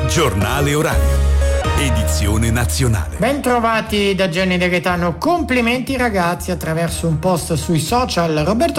Giornale orario. Edizione nazionale. Ben trovati da Gianni De Gaetano. Complimenti ragazzi, attraverso un post sui social Roberto